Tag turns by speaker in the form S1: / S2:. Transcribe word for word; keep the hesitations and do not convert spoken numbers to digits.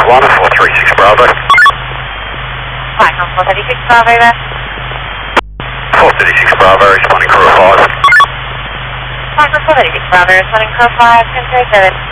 S1: one, four three six Bravo.
S2: Platinum four thirty-six Bravo there.
S1: four thirty-six Bravo, responding crew five.
S2: Platinum four thirty-six Bravo, responding crew five, ten thirty-seven.